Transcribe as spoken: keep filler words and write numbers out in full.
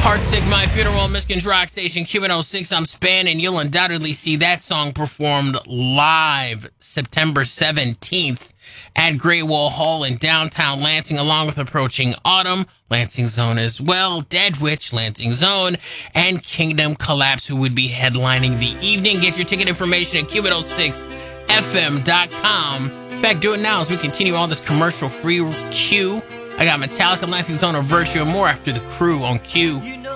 Heartsick, My Funeral, Michigan's Rock Station, Q one oh six. I'm Span, and you'll undoubtedly see that song performed live September seventeenth at Great Wall Hall in downtown Lansing, along with approaching autumn, Lansing Zone as well, Dead Witch, Lansing Zone, and Kingdom Collapse, who would be headlining the evening. Get your ticket information at Q one oh six F M dot com. In fact, do it now as we continue all this commercial-free Q. I got Metallica, Lansing Zone, or Virtue, and more after the Crew on Q.